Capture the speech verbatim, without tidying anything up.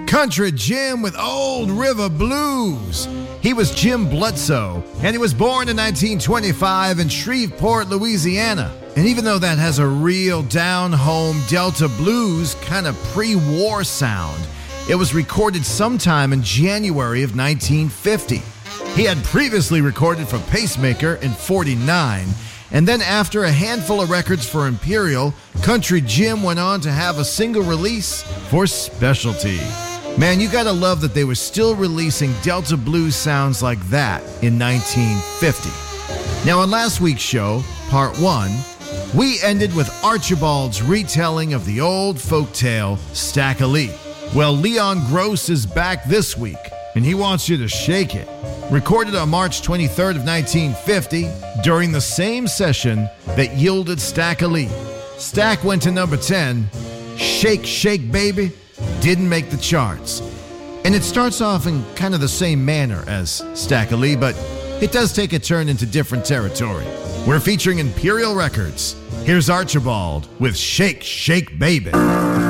Country Jim with Old River Blues. He was Jim Bludso, and he was born in nineteen twenty-five in Shreveport, Louisiana. And even though that has a real down-home Delta blues kind of pre-war sound, it was recorded sometime in January of nineteen fifty. He had previously recorded for Pacemaker in forty-nine, and then after a handful of records for Imperial, Country Jim went on to have a single release for Specialty. Man, you gotta love that they were still releasing Delta blues sounds like that in nineteen fifty. Now, on last week's show, part one, we ended with Archibald's retelling of the old folktale Stack O' Lee. Well, Leon Gross is back this week, and he wants you to shake it. Recorded on March twenty-third of nineteen fifty, during the same session that yielded Stack O' Lee. Stack went to number ten. Shake, Shake Baby didn't make the charts. And it starts off in kind of the same manner as Stack O' Lee, but it does take a turn into different territory. We're featuring Imperial Records. Here's Archibald with Shake, Shake Baby.